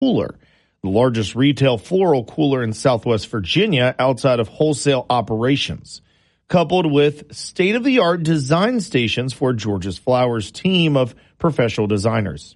Cooler, the largest retail floral cooler in Southwest Virginia outside of wholesale operations, coupled with state-of-the-art design stations for George's Flowers team of professional designers.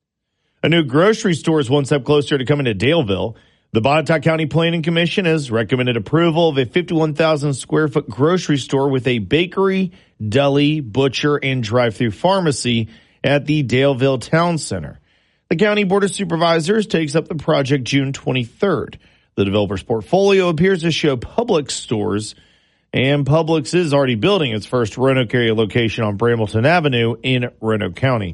A new grocery store is one step closer to coming to Daleville. The Botetourt County Planning Commission has recommended approval of a 51,000 square foot grocery store with a bakery, deli, butcher, and drive-through pharmacy at the Daleville Town Center. The County Board of Supervisors takes up the project June 23rd. The developer's portfolio appears to show Publix stores, and Publix is already building its first Roanoke area location on Brambleton Avenue in Roanoke County.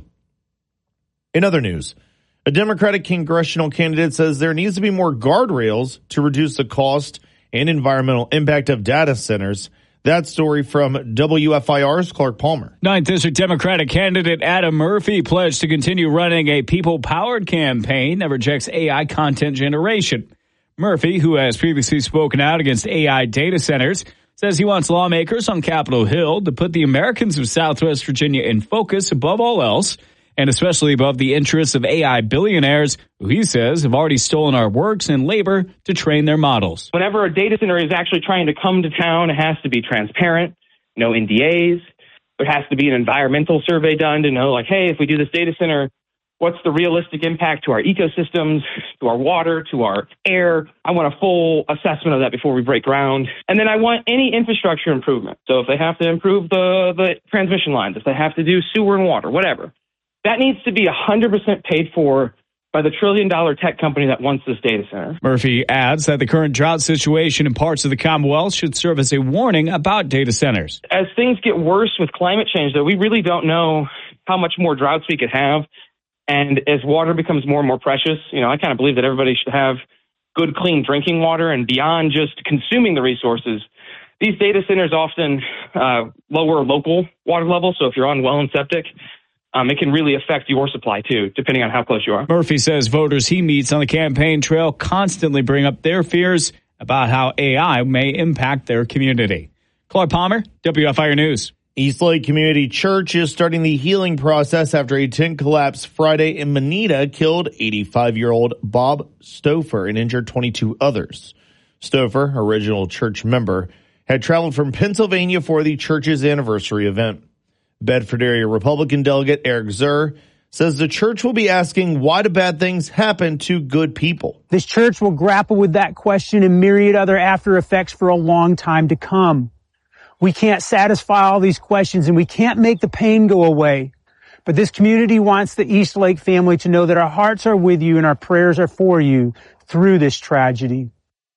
In other news, a Democratic congressional candidate says there needs to be more guardrails to reduce the cost and environmental impact of data centers. That story from WFIR's Clark Palmer. 9th District Democratic candidate Adam Murphy pledged to continue running a people-powered campaign that rejects AI content generation. Murphy, who has previously spoken out against AI data centers, says he wants lawmakers on Capitol Hill to put the Americans of Southwest Virginia in focus above all else, and especially above the interests of AI billionaires who he says have already stolen our works and labor to train their models. Whenever a data center is actually trying to come to town, it has to be transparent, no NDAs. There has to be an environmental survey done to know, like, hey, if we do this data center, what's the realistic impact to our ecosystems, to our water, to our air? I want a full assessment of that before we break ground. And then I want any infrastructure improvement. So if they have to improve the transmission lines, if they have to do sewer and water, whatever, that needs to be 100% paid for by the trillion-dollar tech company that wants this data center. Murphy adds that the current drought situation in parts of the Commonwealth should serve as a warning about data centers. As things get worse with climate change, though, we really don't know how much more droughts we could have. And as water becomes more and more precious, I kind of believe that everybody should have good, clean drinking water. And beyond just consuming the resources, these data centers often lower local water levels. So if you're on well and septic, it can really affect your supply, too, depending on how close you are. Murphy says voters he meets on the campaign trail constantly bring up their fears about how AI may impact their community. Clark Palmer, WFIR News. Eastlake Community Church is starting the healing process after a tent collapse Friday in Manita killed 85-year-old Bob Stouffer and injured 22 others. Stouffer, original church member, had traveled from Pennsylvania for the church's anniversary event. Bedford area Republican delegate Eric Zur says the church will be asking why do bad things happen to good people. This church will grapple with that question and myriad other after effects for a long time to come. We can't satisfy all these questions and we can't make the pain go away. But this community wants the Eastlake family to know that our hearts are with you and our prayers are for you through this tragedy.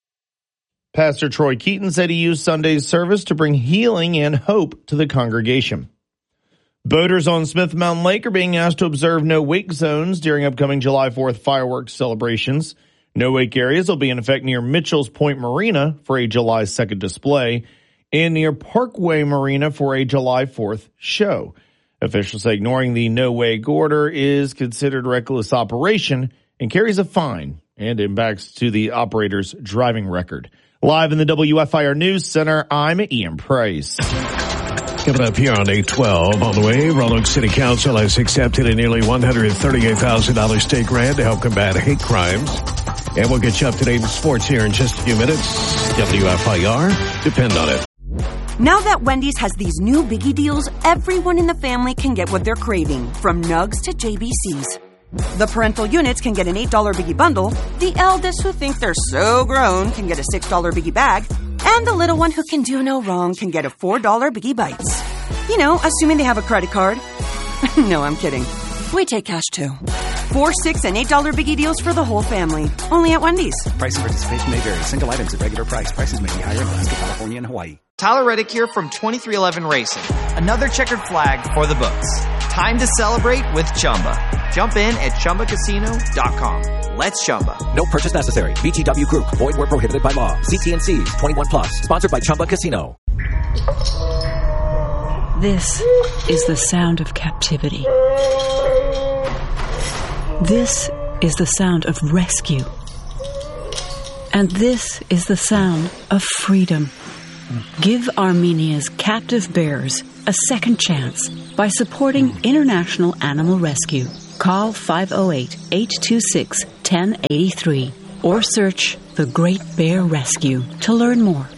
Pastor Troy Keaton said he used Sunday's service to bring healing and hope to the congregation. Boaters on Smith Mountain Lake are being asked to observe no-wake zones during upcoming July 4th fireworks celebrations. No-wake areas will be in effect near Mitchell's Point Marina for a July 2nd display and near Parkway Marina for a July 4th show. Officials say ignoring the no-wake order is considered reckless operation and carries a fine and impacts to the operator's driving record. Live in the WFIR News Center, I'm Ian Price. Coming up here on 812, on the way, Roanoke City Council has accepted a nearly $138,000 state grant to help combat hate crimes. And we'll get you up to date in sports here in just a few minutes. WFIR, depend on it. Now that Wendy's has these new Biggie deals, everyone in the family can get what they're craving, from Nugs to JBCs. The parental units can get an $8 Biggie bundle, the eldest who think they're so grown can get a $6 Biggie bag, and the little one who can do no wrong can get a $4 Biggie Bites. Assuming they have a credit card. No, I'm kidding. We take cash, too. 4, $6, and $8 Biggie deals for the whole family. Only at Wendy's. Price and participation may vary. Single items at regular price. Prices may be higher in Alaska, California, and Hawaii. Tyler Reddick here from 2311 Racing. Another checkered flag for the books. Time to celebrate with Chumba. Jump in at ChumbaCasino.com. Let's Chumba. No purchase necessary. VGW Group. Void where prohibited by law. CT&Cs. 21 plus. Sponsored by Chumba Casino. This is the sound of captivity. This is the sound of rescue. And this is the sound of freedom. Give Armenia's captive bears a second chance by supporting International Animal Rescue. Call 508-826-2727 1083 or search The Great Bear Rescue to learn more.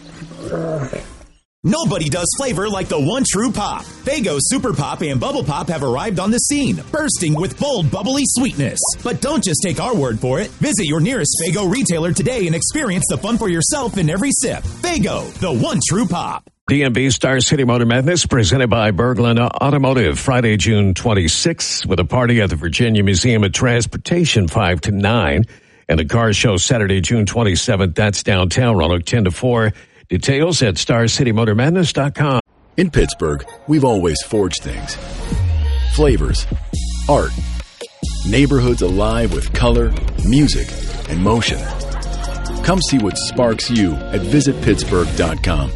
Nobody does flavor like the one true pop. Faygo Super Pop and Bubble Pop have arrived on the scene, bursting with bold, bubbly sweetness. But don't just take our word for it. Visit your nearest Faygo retailer today and experience the fun for yourself in every sip. Faygo, the one true pop. DMV Star City Motor Madness presented by Berglund Automotive, Friday, June 26th, with a party at the Virginia Museum of Transportation, 5 to 9, and the car show Saturday, June 27th. That's downtown, Roanoke, 10 to 4. Details at StarCityMotorMadness.com. In Pittsburgh, we've always forged things. Flavors, art, neighborhoods alive with color, music, and motion. Come see what sparks you at visitpittsburgh.com.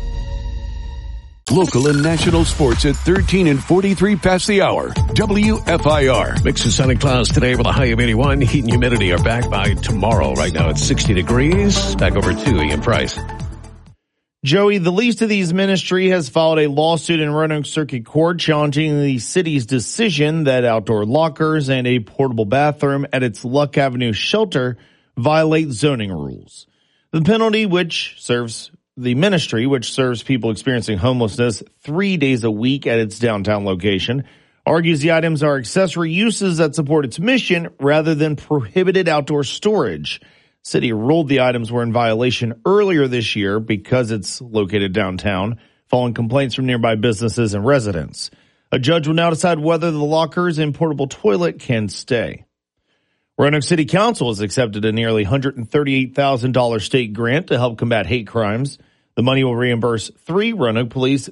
Local and national sports at 13 and 43 past the hour. WFIR. Mix of sun and clouds today with a high of 81. Heat and humidity are back by tomorrow. Right now it's 60 degrees. Back over to Ian Price. Joey, the least of these ministry has filed a lawsuit in Roanoke Circuit Court challenging the city's decision that outdoor lockers and a portable bathroom at its Luck Avenue shelter violate zoning rules. The penalty, which serves people experiencing homelessness 3 days a week at its downtown location, argues the items are accessory uses that support its mission rather than prohibited outdoor storage. City ruled the items were in violation earlier this year because it's located downtown, following complaints from nearby businesses and residents. A judge will now decide whether the lockers and portable toilet can stay. Roanoke City Council has accepted a nearly $138,000 state grant to help combat hate crimes. The money will reimburse 3 Roanoke Police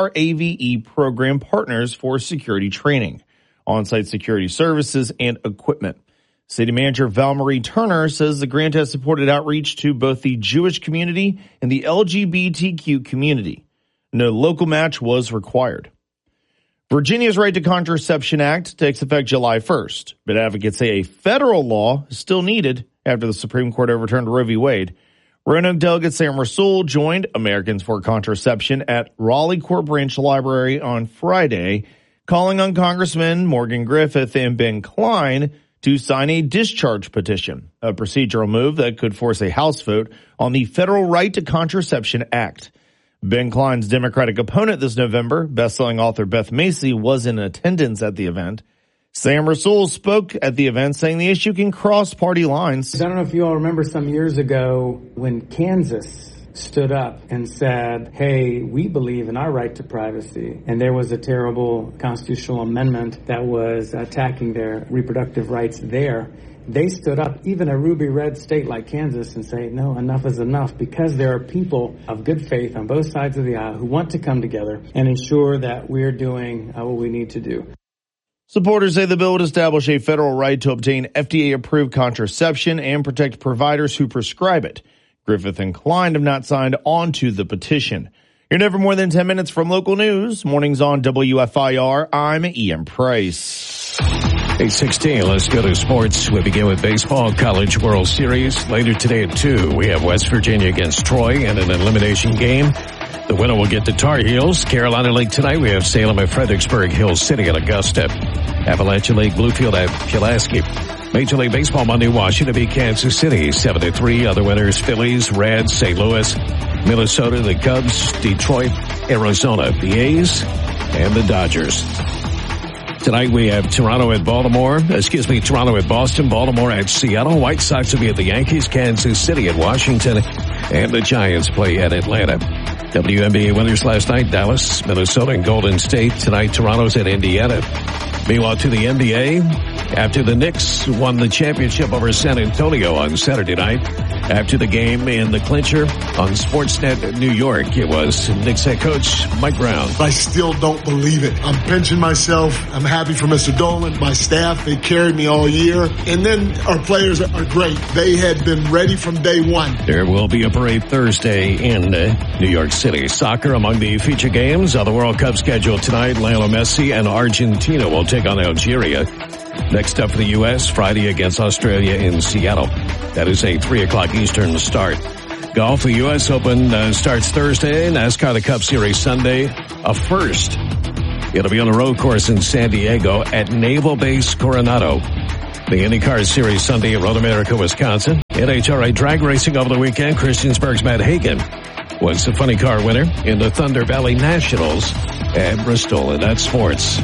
BRAVE program partners for security training, on-site security services, and equipment. City Manager Val-Marie Turner says the grant has supported outreach to both the Jewish community and the LGBTQ community. No local match was required. Virginia's Right to Contraception Act takes effect July 1st, but advocates say a federal law is still needed after the Supreme Court overturned Roe v. Wade. Roanoke delegate Sam Rasool joined Americans for Contraception at Raleigh Court Branch Library on Friday, calling on Congressmen Morgan Griffith and Ben Klein to sign a discharge petition, a procedural move that could force a House vote on the Federal Right to Contraception Act. Ben Klein's Democratic opponent this November, best-selling author Beth Macy, was in attendance at the event. Sam Rasool spoke at the event, saying the issue can cross party lines. I don't know if you all remember some years ago when Kansas stood up and said, hey, we believe in our right to privacy. And there was a terrible constitutional amendment that was attacking their reproductive rights there. They stood up, even a ruby red state like Kansas, and say, no, enough is enough, because there are people of good faith on both sides of the aisle who want to come together and ensure that we're doing what we need to do. Supporters say the bill would establish a federal right to obtain FDA-approved contraception and protect providers who prescribe it. Griffith and Klein have not signed on to the petition. You're never more than 10 minutes from local news. Mornings on WFIR. I'm Ian Price. 8:16. Let's go to sports. We begin with baseball, College World Series. Later today at 2, we have West Virginia against Troy in an elimination game. The winner will get the Tar Heels. Carolina League tonight, we have Salem at Fredericksburg, Hill City at Augusta. Appalachian League, Bluefield at Pulaski. Major League Baseball Monday, Washington beat Kansas City 7-3. Other winners, Phillies, Reds, St. Louis, Minnesota, the Cubs, Detroit, Arizona, the A's, and the Dodgers. Tonight we have Toronto at Boston, Baltimore at Seattle. White Sox will be at the Yankees, Kansas City at Washington, and the Giants play at Atlanta. WNBA winners last night, Dallas, Minnesota, and Golden State. Tonight, Toronto's at Indiana. Meanwhile, to the NBA, after the Knicks won the championship over San Antonio on Saturday night, after the game in the clincher on Sportsnet New York, it was Knicks head coach Mike Brown. I still don't believe it. I'm pinching myself. I'm happy for Mr. Dolan, my staff. They carried me all year. And then our players are great. They had been ready from day one. There will be a parade Thursday in New York City. Soccer among the feature games of the World Cup schedule tonight. Lionel Messi and Argentina will take on Algeria. Next up for the U.S., Friday against Australia in Seattle. That is a 3 o'clock Eastern start. Golf, the U.S. Open starts Thursday. NASCAR, the Cup Series Sunday, a first. It'll be on a road course in San Diego at Naval Base Coronado. The IndyCar Series Sunday at Road America, Wisconsin. NHRA drag racing over the weekend. Christiansburg's Matt Hagan was the funny car winner in the Thunder Valley Nationals at Bristol. And that's sports.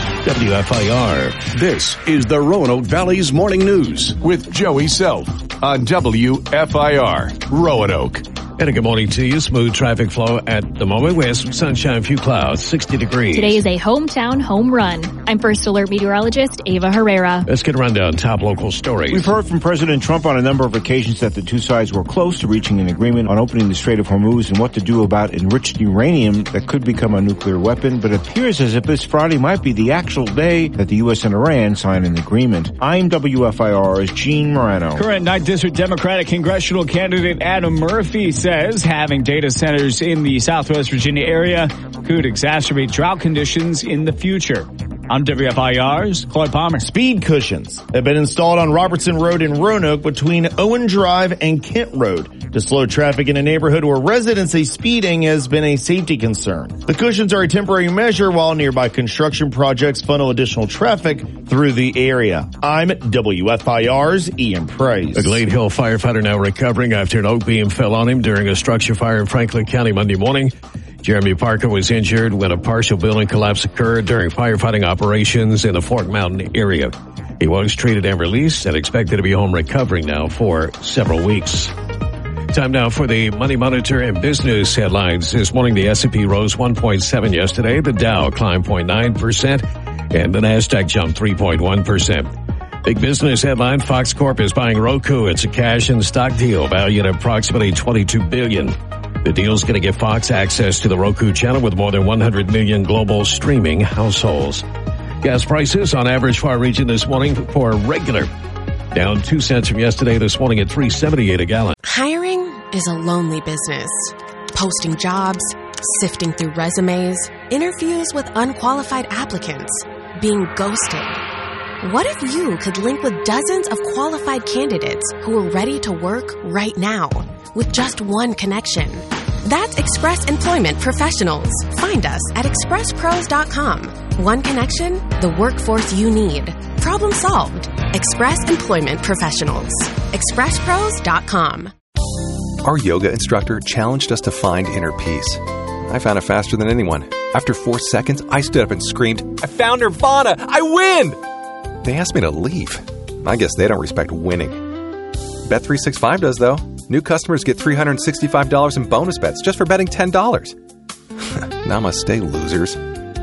WFIR. This is the Roanoke Valley's Morning News with Joey Self on WFIR Roanoke. And a good morning to you. Smooth traffic flow at the moment. We have some sunshine, a few clouds, 60 degrees. Today is a hometown home run. I'm First Alert meteorologist Ava Herrera. Let's get a rundown top local stories. We've heard from President Trump on a number of occasions that the two sides were close to reaching an agreement on opening the Strait of Hormuz and what to do about enriched uranium that could become a nuclear weapon. But it appears as if this Friday might be the actual day that the U.S. and Iran sign an agreement. I'm WFIR's Gene Morano. Current 9th District Democratic congressional candidate Adam Murphy says having data centers in the Southwest Virginia area could exacerbate drought conditions in the future. I'm WFIR's Claude Palmer. Speed cushions have been installed on Robertson Road in Roanoke between Owen Drive and Kent Road to slow traffic in a neighborhood where residents say speeding has been a safety concern. The cushions are a temporary measure while nearby construction projects funnel additional traffic through the area. I'm WFIR's Ian Price. A Glade Hill firefighter now recovering after an oak beam fell on him during a structure fire in Franklin County Monday morning. Jeremy Parker was injured when a partial building collapse occurred during firefighting operations in the Fork Mountain area. He was treated and released and expected to be home recovering now for several weeks. Time now for the Money Monitor and business headlines. This morning, the S&P rose 1.7 yesterday. The Dow climbed 0.9% and the Nasdaq jumped 3.1%. Big business headline, Fox Corp is buying Roku. It's a cash and stock deal valued at approximately $22 billion. The deal's going to give Fox access to the Roku channel with more than 100 million global streaming households. Gas prices on average for our region this morning for regular down 2 cents from yesterday this morning at $3.78 a gallon. Hiring is a lonely business. Posting jobs, sifting through resumes, interviews with unqualified applicants, being ghosted. What if you could link with dozens of qualified candidates who are ready to work right now with just one connection? That's Express Employment Professionals. Find us at expresspros.com. One connection, the workforce you need. Problem solved. Express Employment Professionals. expresspros.com. Our yoga instructor challenged us to find inner peace. I found it faster than anyone. After 4 seconds, I stood up and screamed, "I found Nirvana! I win!" They asked me to leave. I guess they don't respect winning. Bet365 does, though. New customers get $365 in bonus bets just for betting $10. Namaste, losers.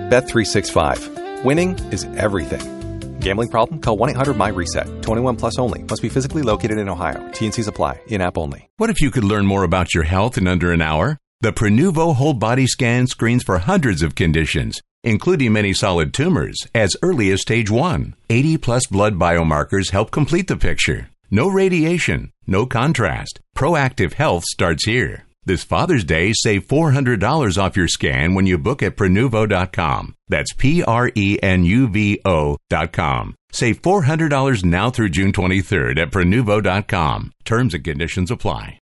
Bet365. Winning is everything. Gambling problem? Call 1-800-MY-RESET. 21 plus only. Must be physically located in Ohio. T&Cs apply. In-app only. What if you could learn more about your health in under an hour? The Prenuvo whole body scan screens for hundreds of conditions, including many solid tumors, as early as stage 1. 80-plus blood biomarkers help complete the picture. No radiation, no contrast. Proactive health starts here. This Father's Day, save $400 off your scan when you book at Prenuvo.com. That's Prenuvo.com. Save $400 now through June 23rd at Prenuvo.com. Terms and conditions apply.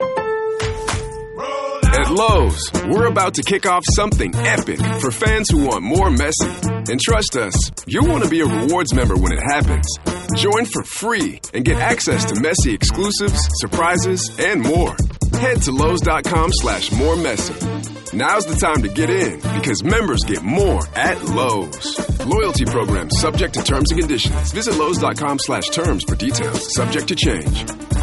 At Lowe's, we're about to kick off something epic for fans who want more Messi. And trust us, you'll want to be a rewards member when it happens. Join for free and get access to Messi exclusives, surprises, and more. Head to Lowe's.com/more Messi. Now's the time to get in because members get more at Lowe's. Loyalty program subject to terms and conditions. Visit Lowe's.com/terms for details. Subject to change.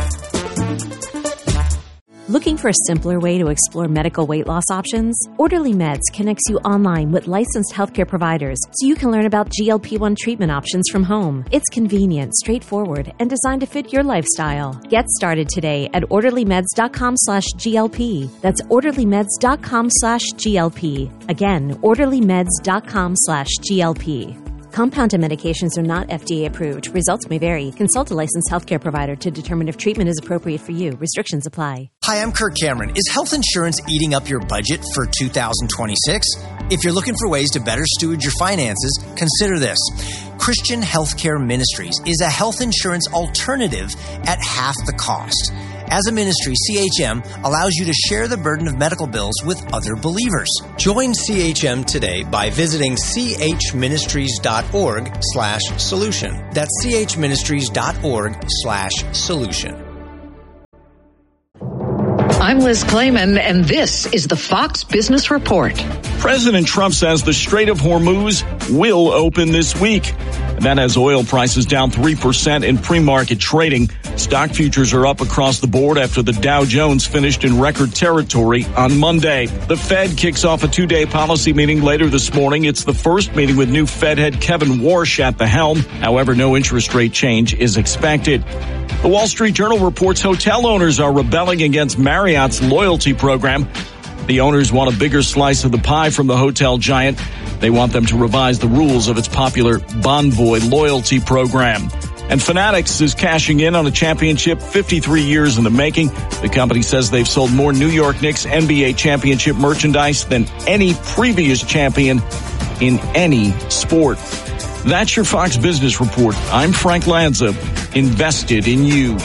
Looking for a simpler way to explore medical weight loss options? Orderly Meds connects you online with licensed healthcare providers so you can learn about GLP-1 treatment options from home. It's convenient, straightforward, and designed to fit your lifestyle. Get started today at orderlymeds.com/GLP. That's orderlymeds.com/GLP. Again, orderlymeds.com/GLP. Compounded medications are not FDA approved. Results may vary. Consult a licensed healthcare provider to determine if treatment is appropriate for you. Restrictions apply. Hi, I'm Kirk Cameron. Is health insurance eating up your budget for 2026? If you're looking for ways to better steward your finances, consider this. Christian Healthcare Ministries is a health insurance alternative at half the cost. As a ministry, CHM allows you to share the burden of medical bills with other believers. Join CHM today by visiting chministries.org/solution. That's chministries.org/solution. I'm Liz Clayman, and this is the Fox Business Report. President Trump says the Strait of Hormuz will open this week. And that has oil prices down 3% in pre-market trading. Stock futures are up across the board after the Dow Jones finished in record territory on Monday. The Fed kicks off a 2-day policy meeting later this morning. It's the first meeting with new Fed head Kevin Warsh at the helm. However, no interest rate change is expected. The Wall Street Journal reports hotel owners are rebelling against Marriott's loyalty program. The owners want a bigger slice of the pie from the hotel giant. They want them to revise the rules of its popular Bonvoy loyalty program. And Fanatics is cashing in on a championship 53 years in the making. The company says they've sold more New York Knicks NBA championship merchandise than any previous champion in any sport. That's your Fox Business Report. I'm Frank Lanza, invested in you.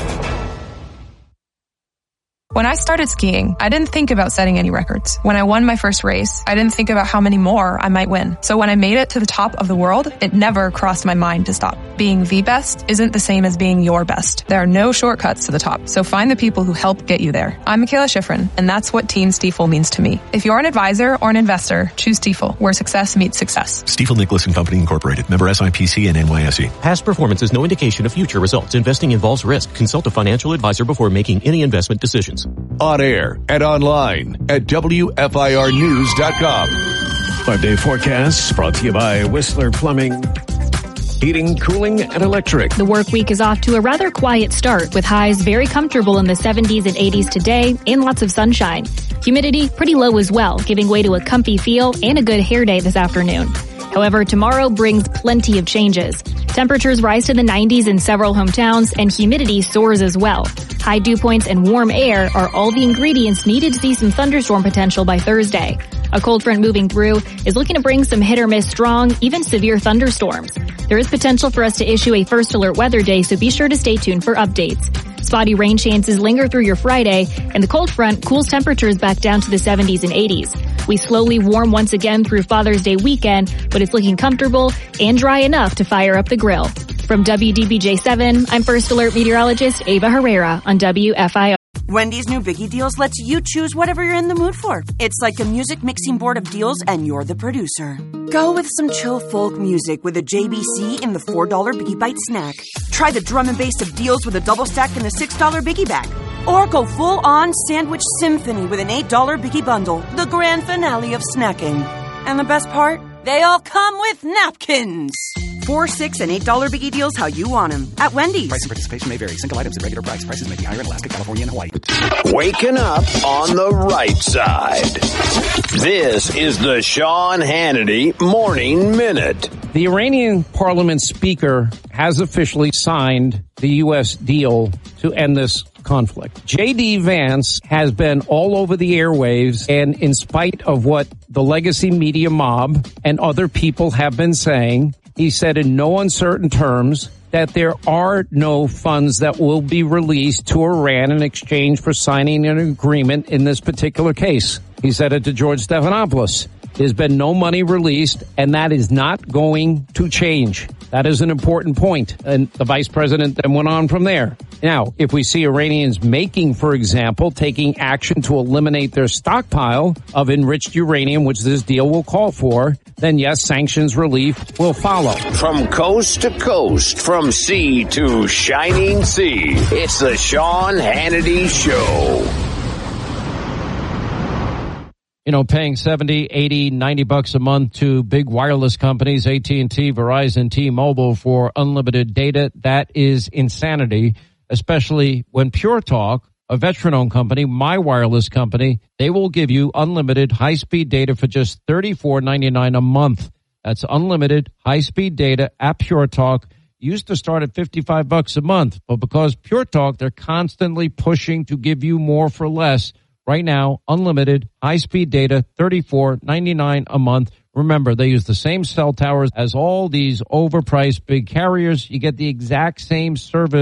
When I started skiing, I didn't think about setting any records. When I won my first race, I didn't think about how many more I might win. So when I made it to the top of the world, it never crossed my mind to stop. Being the best isn't the same as being your best. There are no shortcuts to the top, so find the people who help get you there. I'm Michaela Schifrin, and that's what Team Stiefel means to me. If you're an advisor or an investor, choose Stiefel, where success meets success. Stiefel Nicholas and Company Incorporated, member SIPC and NYSE. Past performance is no indication of future results. Investing involves risk. Consult a financial advisor before making any investment decisions. On air and online at WFIRnews.com. 5-day forecast brought to you by Whistler Plumbing, Heating, Cooling, and Electric. The work week is off to a rather quiet start with highs very comfortable in the 70s and 80s today and lots of sunshine. Humidity pretty low as well, giving way to a comfy feel and a good hair day this afternoon. However, tomorrow brings plenty of changes. Temperatures rise to the 90s in several hometowns and humidity soars as well. High dew points and warm air are all the ingredients needed to see some thunderstorm potential by Thursday. A cold front moving through is looking to bring some hit or miss strong, even severe thunderstorms. There is potential for us to issue a first alert weather day, so be sure to stay tuned for updates. Spotty rain chances linger through your Friday, and the cold front cools temperatures back down to the 70s and 80s. We slowly warm once again through Father's Day weekend, but it's looking comfortable and dry enough to fire up the grill. From WDBJ7, I'm First Alert meteorologist Ava Herrera on WFIR. Wendy's new Biggie Deals lets you choose whatever you're in the mood for. It's like a music mixing board of deals, and you're the producer. Go with some chill folk music with a JBC in the $4 Biggie Bite snack. Try the drum and bass of deals with a double stack in the $6 Biggie Bag. Or go full-on sandwich symphony with an $8 Biggie Bundle, the grand finale of snacking. And the best part? They all come with napkins. $4, $6, and $8 Biggie Deals how you want them at Wendy's. Price and participation may vary. Single items at regular price. Prices may be higher in Alaska, California, and Hawaii. Waking up on the right side. This is the Sean Hannity Morning Minute. The Iranian parliament speaker has officially signed the U.S. deal to end this conflict. J.D. Vance has been all over the airwaves, and in spite of what the legacy media mob and other people have been saying, he said in no uncertain terms that there are no funds that will be released to Iran in exchange for signing an agreement in this particular case. He said it to George Stephanopoulos. There's been no money released, and that is not going to change. That is an important point. And the vice president then went on from there. Now, if we see Iranians making, for example, taking action to eliminate their stockpile of enriched uranium, which this deal will call for, then yes, sanctions relief will follow. From coast to coast, from sea to shining sea, it's the Sean Hannity Show. You know, paying $70, $80, $90 a month to big wireless companies, AT&T, Verizon, T-Mobile for unlimited data, that is insanity, especially when Pure Talk, a veteran-owned company, my wireless company, they will give you unlimited high-speed data for just $34.99 a month. That's unlimited high-speed data at Pure Talk. Used to start at $55 a month, but because Pure Talk, they're constantly pushing to give you more for less. Right now, unlimited high-speed data, $34.99 a month. Remember, they use the same cell towers as all these overpriced big carriers. You get the exact same service.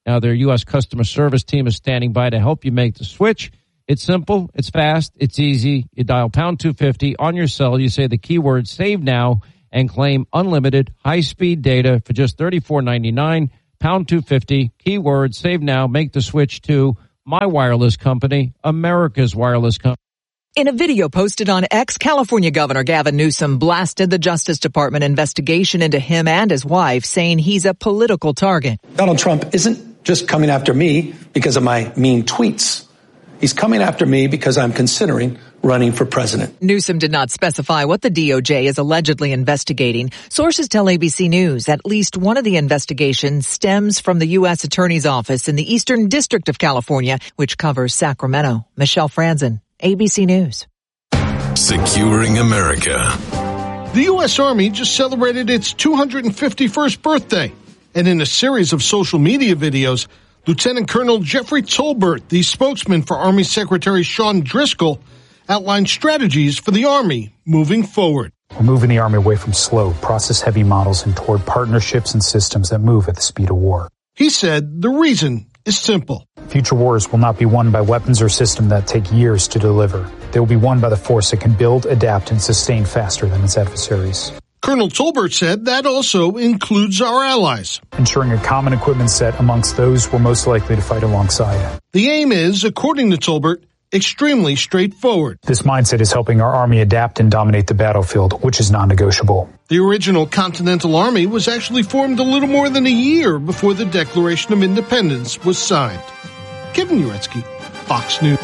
Now, their U.S. customer service team is standing by to help you make the switch. It's simple, it's fast, it's easy. You dial pound 250 on your cell. You say the keyword save now and claim unlimited high-speed data for just $34.99. Pound 250, keyword save now. Make the switch to my wireless company, America's wireless company. In a video posted on X, California Governor Gavin Newsom blasted the Justice Department investigation into him and his wife, saying he's a political target. Donald Trump isn't just coming after me because of my mean tweets. He's coming after me because I'm considering running for president. Newsom did not specify what the DOJ is allegedly investigating. Sources tell ABC News at least one of the investigations stems from the U.S. Attorney's Office in the Eastern District of California, which covers Sacramento. Michelle Franzen, ABC News. Securing America. The U.S. Army just celebrated its 251st birthday. And in a series of social media videos, Lieutenant Colonel Jeffrey Tolbert, the spokesman for Army Secretary Sean Driscoll, outlined strategies for the Army moving forward. We're moving the Army away from slow, process-heavy models and toward partnerships and systems that move at the speed of war. He said the reason is simple. Future wars will not be won by weapons or systems that take years to deliver. They will be won by the force that can build, adapt, and sustain faster than its adversaries. Colonel Tolbert said that also includes our allies. Ensuring a common equipment set amongst those we're most likely to fight alongside. The aim is, according to Tolbert, extremely straightforward. This mindset is helping our Army adapt and dominate the battlefield, which is non-negotiable. The original Continental Army was actually formed a little more than a year before the Declaration of Independence was signed. Kevin Uretsky, Fox News.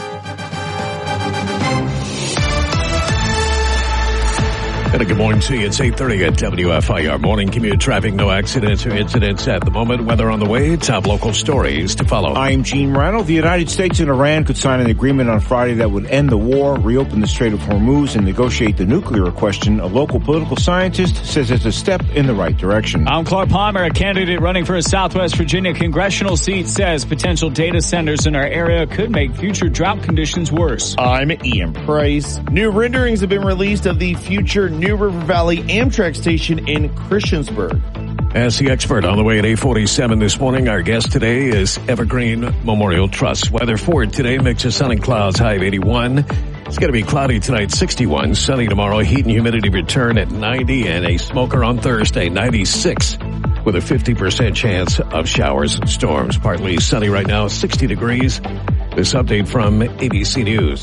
And a good morning to you. It's 8:30 at WFIR. Morning commute traffic. No accidents or incidents at the moment. Weather on the way. Top local stories to follow. I'm Gene Morano. The United States and Iran could sign an agreement on Friday that would end the war, reopen the Strait of Hormuz, and negotiate the nuclear question. A local political scientist says it's a step in the right direction. I'm Clark Palmer. A candidate running for a Southwest Virginia congressional seat says potential data centers in our area could make future drought conditions worse. I'm Ian Price. New renderings have been released of the future New River Valley Amtrak station in Christiansburg. As the expert on the way at 8:47 this morning, our guest today is Evergreen Memorial Trust. Weather for today, mix of sun and clouds, high of 81. It's going to be cloudy tonight, 61. Sunny tomorrow, heat and humidity return at 90, and a smoker on Thursday, 96, with a 50% chance of showers and storms. Partly sunny right now, 60 degrees. This update from ABC News.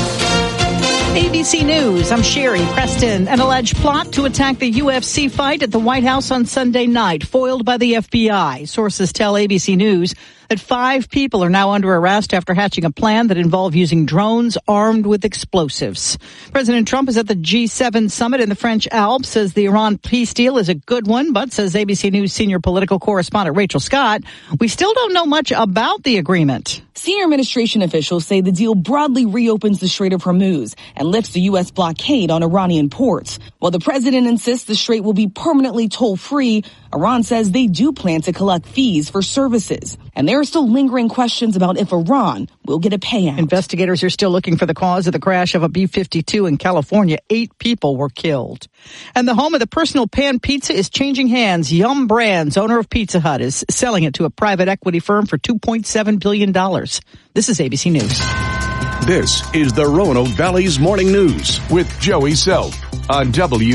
ABC News, I'm Sherry Preston. An alleged plot to attack the UFC fight at the White House on Sunday night, foiled by the FBI. Sources tell ABC News that 5 people are now under arrest after hatching a plan that involved using drones armed with explosives. President Trump is at the G7 summit in the French Alps, says the Iran peace deal is a good one, but says ABC News senior political correspondent Rachel Scott, we still don't know much about the agreement. Senior administration officials say the deal broadly reopens the Strait of Hormuz and lifts the U.S. blockade on Iranian ports. While the president insists the strait will be permanently toll-free, Iran says they do plan to collect fees for services. And there are still lingering questions about if Iran will get a payout. Investigators are still looking for the cause of the crash of a B-52 in California. 8 people were killed. And the home of the personal pan pizza is changing hands. Yum Brands, owner of Pizza Hut, is selling it to a private equity firm for $2.7 billion. This is ABC News. This is the Roanoke Valley's Morning News with Joey Self on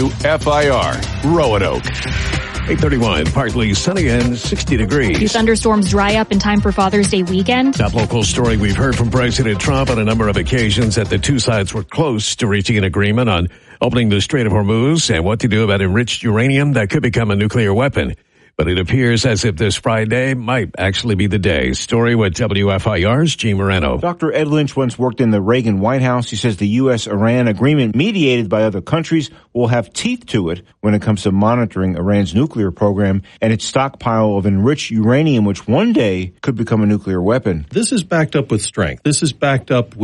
WFIR Roanoke. 8:31, partly sunny and 60 degrees. Do thunderstorms dry up in time for Father's Day weekend? Top local story, we've heard from President Trump on a number of occasions that the two sides were close to reaching an agreement on opening the Strait of Hormuz and what to do about enriched uranium that could become a nuclear weapon. But it appears as if this Friday might actually be the day. Story with WFIR's Gene Morano. Dr. Ed Lynch once worked in the Reagan White House. He says the U.S.-Iran agreement mediated by other countries will have teeth to it when it comes to monitoring Iran's nuclear program and its stockpile of enriched uranium, which one day could become a nuclear weapon. This is backed up with strength. This is backed up with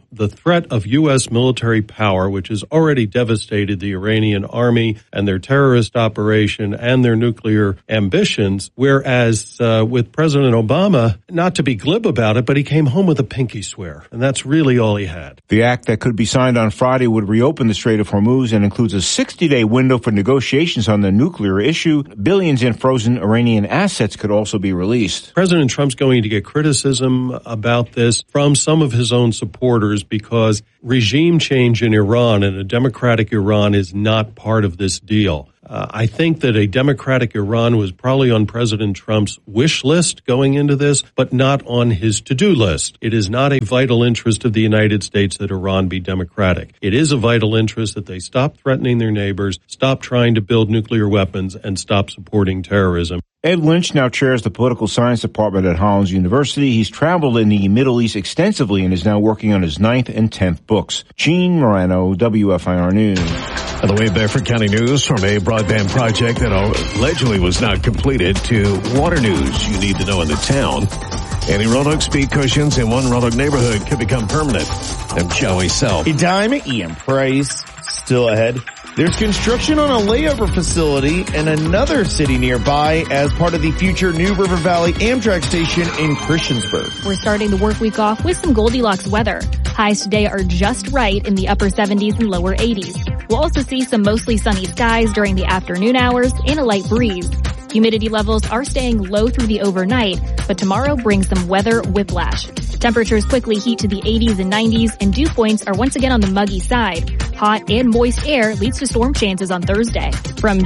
the threat of U.S. military power, which has already devastated the Iranian army and their terrorist operation and their nuclear ambitions, whereas with President Obama, not to be glib about it, but he came home with a pinky swear, and that's really all he had. The act that could be signed on Friday would reopen the Strait of Hormuz and includes a 60-day window for negotiations on the nuclear issue. Billions in frozen Iranian assets could also be released. President Trump's going to get criticism about this from some of his own supporters because regime change in Iran and a democratic Iran is not part of this deal. I think that a democratic Iran was probably on President Trump's wish list going into this, but not on his to-do list. It is not a vital interest of the United States that Iran be democratic. It is a vital interest that they stop threatening their neighbors, stop trying to build nuclear weapons, and stop supporting terrorism. Ed Lynch now chairs the political science department at Hollins University. He's traveled in the Middle East extensively and is now working on his 9th and 10th books. Gene Morano, WFIR News. On the way, Bedford County News, from a broadband project that allegedly was not completed to water news you need to know in the town. Anti-Roanoke speed cushions in one Roanoke neighborhood could become permanent. I'm Joey Self. A dime Ian Price still ahead. There's construction on a layover facility in another city nearby as part of the future New River Valley Amtrak station in Christiansburg. We're starting the work week off with some Goldilocks weather. Highs today are just right in the upper 70s and lower 80s. We'll also see some mostly sunny skies during the afternoon hours and a light breeze. Humidity levels are staying low through the overnight, but tomorrow brings some weather whiplash. Temperatures quickly heat to the 80s and 90s, and dew points are once again on the muggy side. Hot and moist air leads to storm chances on Thursday. From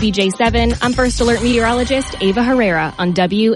WDBJ7, I'm First Alert meteorologist Ava Herrera on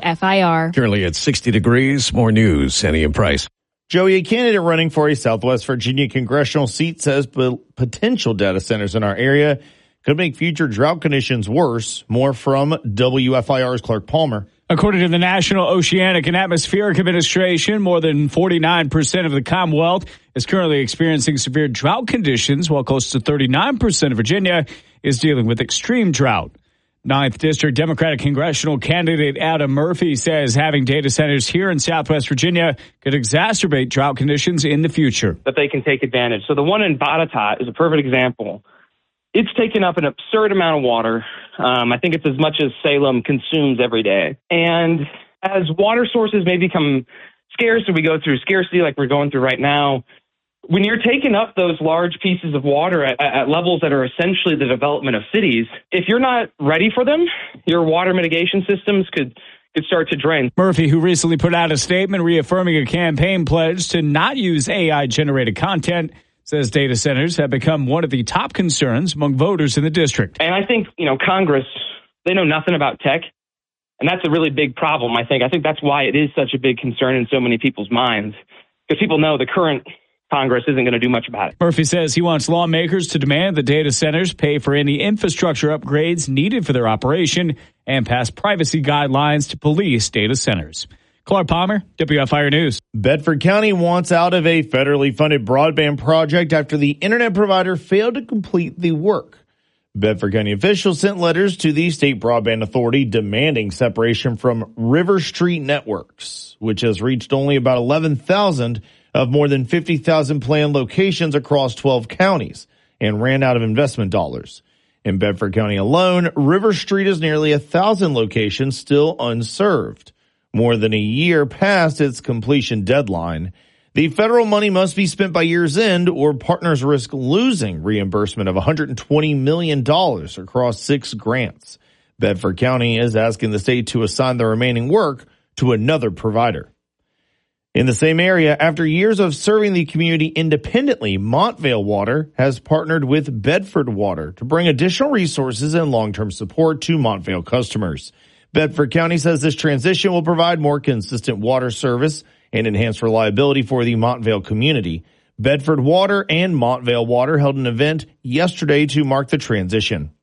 WFIR. Currently at 60 degrees. More news, Sandy and Price. Joey, a candidate running for a Southwest Virginia congressional seat, says potential data centers in our area could make future drought conditions worse. More from WFIR's Clark Palmer. According to the National Oceanic and Atmospheric Administration, more than 49% of the Commonwealth is currently experiencing severe drought conditions, while close to 39% of Virginia is dealing with extreme drought. 9th District Democratic congressional candidate Adam Murphy says having data centers here in Southwest Virginia could exacerbate drought conditions in the future. That they can take advantage. So the one in Botetourt is a perfect example. It's taken up an absurd amount of water. I think it's as much as Salem consumes every day. And as water sources may become scarce, or we go through scarcity like we're going through right now, when you're taking up those large pieces of water at levels that are essentially the development of cities, if you're not ready for them, your water mitigation systems could start to drain. Murphy, who recently put out a statement reaffirming a campaign pledge to not use AI-generated content, says data centers have become one of the top concerns among voters in the district. And I think, Congress, they know nothing about tech. And that's a really big problem, I think. I think that's why it is such a big concern in so many people's minds. Because people know the current Congress isn't going to do much about it. Murphy says he wants lawmakers to demand the data centers pay for any infrastructure upgrades needed for their operation and pass privacy guidelines to police data centers. Clark Palmer, WFIR News. Bedford County wants out of a federally funded broadband project after the internet provider failed to complete the work. Bedford County officials sent letters to the State Broadband Authority demanding separation from River Street Networks, which has reached only about 11,000 of more than 50,000 planned locations across 12 counties and ran out of investment dollars. In Bedford County alone, River Street has nearly 1,000 locations still unserved. More than a year past its completion deadline. The federal money must be spent by year's end or partners risk losing reimbursement of $120 million across 6 grants. Bedford County is asking the state to assign the remaining work to another provider. In the same area, after years of serving the community independently, Montvale Water has partnered with Bedford Water to bring additional resources and long-term support to Montvale customers. Bedford County says this transition will provide more consistent water service and enhance reliability for the Montvale community. Bedford Water and Montvale Water held an event yesterday to mark the transition.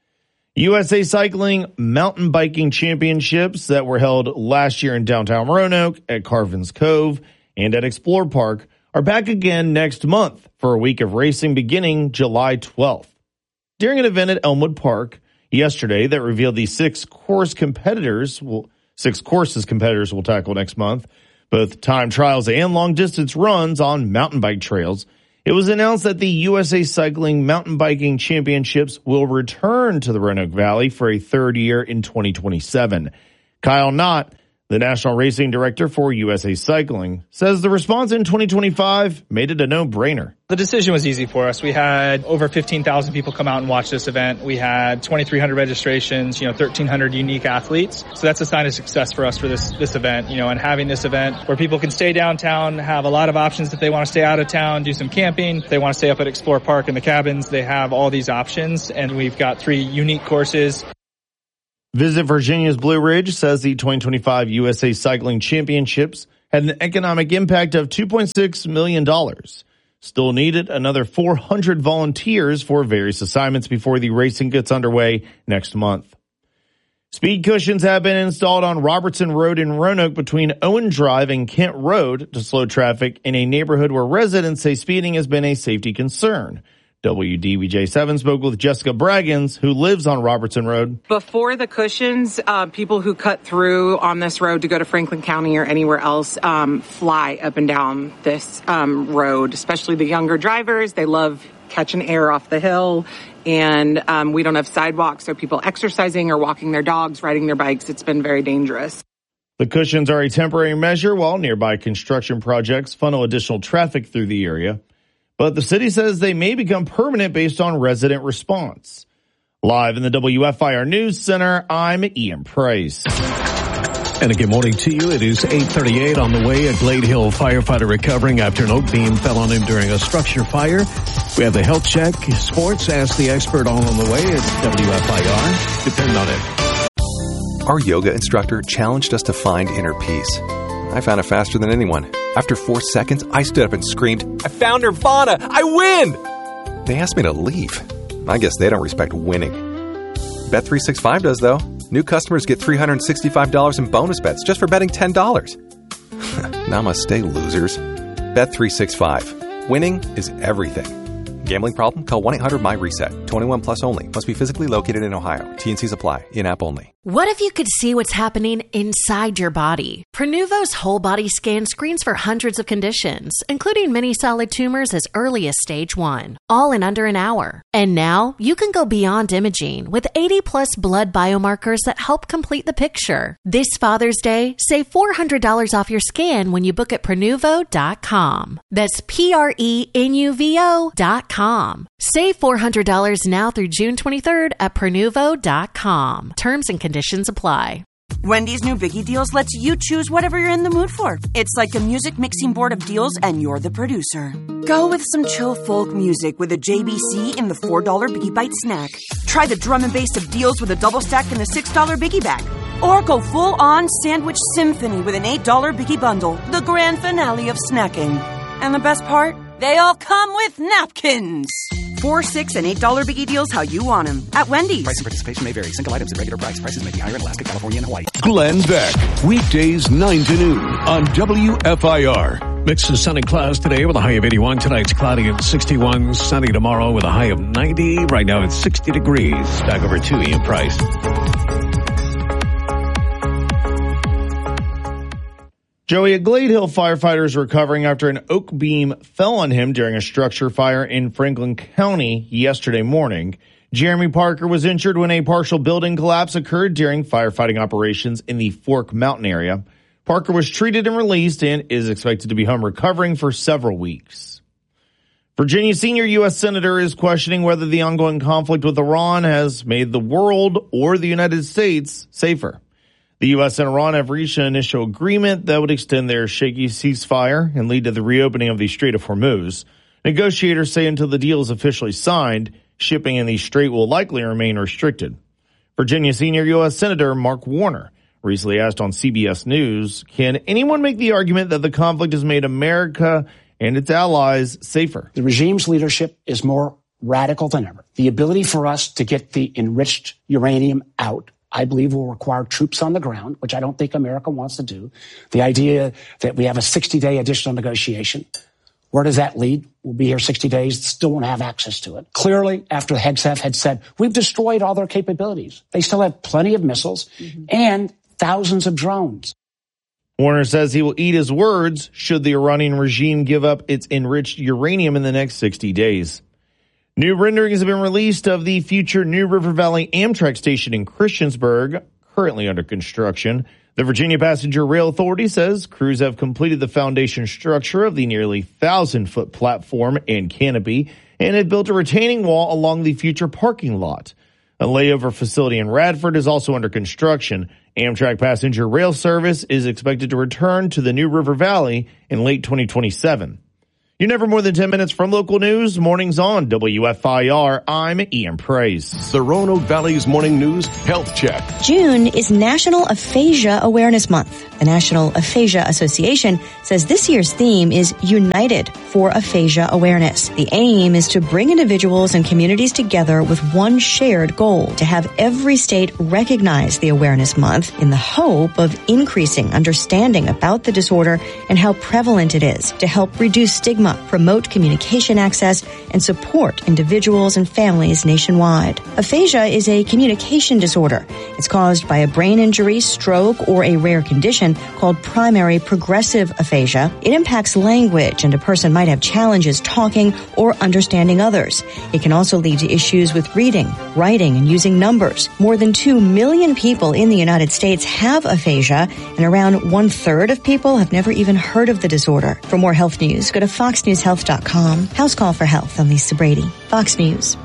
USA Cycling Mountain Biking Championships that were held last year in downtown Roanoke, at Carvin's Cove, and at Explore Park are back again next month for a week of racing beginning July 12th. During an event at Elmwood Park yesterday that revealed the 6 courses competitors will tackle next month, both time trials and long-distance runs on mountain bike trails. It was announced that the USA Cycling Mountain Biking Championships will return to the Roanoke Valley for a third year in 2027. Kyle Knott, the National Racing Director for USA Cycling, says the response in 2025 made it a no-brainer. The decision was easy for us. We had over 15,000 people come out and watch this event. We had 2,300 registrations, 1,300 unique athletes. So that's a sign of success for us for this event, and having this event where people can stay downtown, have a lot of options if they want to stay out of town, do some camping. If they want to stay up at Explore Park in the cabins, they have all these options. And we've got 3 unique courses. Visit Virginia's Blue Ridge says the 2025 USA Cycling Championships had an economic impact of $2.6 million. Still needed another 400 volunteers for various assignments before the racing gets underway next month. Speed cushions have been installed on Robertson Road in Roanoke between Owen Drive and Kent Road to slow traffic in a neighborhood where residents say speeding has been a safety concern. WDBJ7 spoke with Jessica Braggins, who lives on Robertson Road. Before the cushions, people who cut through on this road to go to Franklin County or anywhere else fly up and down this road, especially the younger drivers. They love catching air off the hill. And we don't have sidewalks, so people exercising or walking their dogs, riding their bikes, it's been very dangerous. The cushions are a temporary measure while nearby construction projects funnel additional traffic through the area. But the city says they may become permanent based on resident response. Live in the WFIR News Center, I'm Ian Price. And a good morning to you. It is 8:38 on the way. A Glade Hill firefighter recovering after an oak beam fell on him during a structure fire. We have the health check. Sports, ask the expert all on the way at WFIR. Depend on it. Our yoga instructor challenged us to find inner peace. I found it faster than anyone. After 4 seconds, I stood up and screamed, "I found Nirvana! I win!" They asked me to leave. I guess they don't respect winning. Bet365 does, though. New customers get $365 in bonus bets just for betting $10. Namaste, losers. Bet365. Winning is everything. Gambling problem? Call 1-800-MY-RESET. 21 plus only. Must be physically located in Ohio. T&Cs apply. In-app only. What if you could see what's happening inside your body? Prenuvo's whole body scan screens for hundreds of conditions, including many solid tumors as early as stage 1, all in under an hour. And now you can go beyond imaging with 80 plus blood biomarkers that help complete the picture. This Father's Day, save $400 off your scan when you book at Prenuvo.com. That's Prenuvo.com. Save $400 now through June 23rd at Prenuvo.com. Terms and conditions apply. Wendy's new Biggie Deals lets you choose whatever you're in the mood for. It's like a music mixing board of deals, and you're the producer. Go with some chill folk music with a JBC in the $4 Biggie Bite snack. Try the drum and bass of deals with a double stack in the $6 Biggie Bag. Or go full-on sandwich symphony with an $8 Biggie Bundle, the grand finale of snacking. And the best part? They all come with napkins. $4, $6, and $8 Biggie Deals how you want them at Wendy's. Price and participation may vary. Single items at regular price. Prices may be higher in Alaska, California, and Hawaii. Glenn Beck, weekdays 9 to noon on WFIR. Mixed to sunny clouds today with a high of 81. Tonight's cloudy and 61. Sunny tomorrow with a high of 90. Right now it's 60 degrees. Back over to Ian Price. Joey, a Glade Hill firefighter is recovering after an oak beam fell on him during a structure fire in Franklin County yesterday morning. Jeremy Parker was injured when a partial building collapse occurred during firefighting operations in the Fork Mountain area. Parker was treated and released and is expected to be home recovering for several weeks. Virginia senior U.S. Senator is questioning whether the ongoing conflict with Iran has made the world or the United States safer. The U.S. and Iran have reached an initial agreement that would extend their shaky ceasefire and lead to the reopening of the Strait of Hormuz. Negotiators say until the deal is officially signed, shipping in the strait will likely remain restricted. Virginia senior U.S. Senator Mark Warner recently asked on CBS News, can anyone make the argument that the conflict has made America and its allies safer? The regime's leadership is more radical than ever. The ability for us to get the enriched uranium out, I believe, will require troops on the ground, which I don't think America wants to do. The idea that we have a 60-day additional negotiation, where does that lead? We'll be here 60 days, still won't have access to it. Clearly, after Hegseth had said, we've destroyed all their capabilities. They still have plenty of missiles and thousands of drones. Warner says he will eat his words should the Iranian regime give up its enriched uranium in the next 60 days. New renderings have been released of the future New River Valley Amtrak station in Christiansburg, currently under construction. The Virginia Passenger Rail Authority says crews have completed the foundation structure of the nearly 1,000-foot platform and canopy and have built a retaining wall along the future parking lot. A layover facility in Radford is also under construction. Amtrak passenger rail service is expected to return to the New River Valley in late 2027. You're never more than 10 minutes from local news. Mornings on WFIR. I'm Ian Price. The Roanoke Valley's Morning News Health Check. June is National Aphasia Awareness Month. The National Aphasia Association says this year's theme is United for Aphasia Awareness. The aim is to bring individuals and communities together with one shared goal, to have every state recognize the Awareness Month in the hope of increasing understanding about the disorder and how prevalent it is, to help reduce stigma, promote communication access, and support individuals and families nationwide. Aphasia is a communication disorder. It's caused by a brain injury, stroke, or a rare condition called primary progressive aphasia. It impacts language, and a person might have challenges talking or understanding others. It can also lead to issues with reading, writing, and using numbers. More than 2 million people in the United States have aphasia, and around 1/3 of people have never even heard of the disorder. For more health news, go to foxnewshealth.com. House Call for Health on Lisa Brady. Fox News.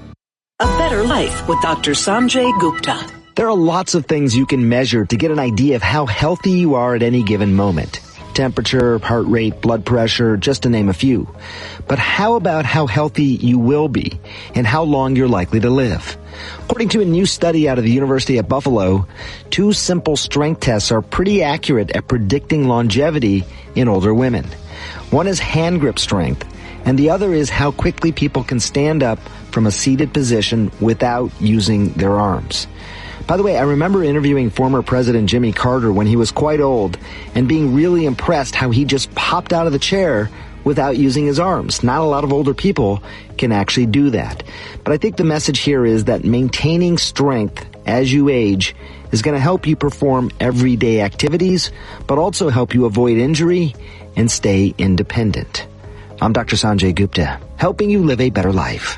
A Better Life with Dr. Sanjay Gupta. There are lots of things you can measure to get an idea of how healthy you are at any given moment. Temperature, heart rate, blood pressure, just to name a few. But how about how healthy you will be and how long you're likely to live? According to a new study out of the University of Buffalo, 2 simple strength tests are pretty accurate at predicting longevity in older women. One is hand grip strength, and the other is how quickly people can stand up from a seated position without using their arms. By the way, I remember interviewing former President Jimmy Carter when he was quite old and being really impressed how he just popped out of the chair without using his arms. Not a lot of older people can actually do that. But I think the message here is that maintaining strength as you age is going to help you perform everyday activities, but also help you avoid injury and stay independent. I'm Dr. Sanjay Gupta, helping you live a better life.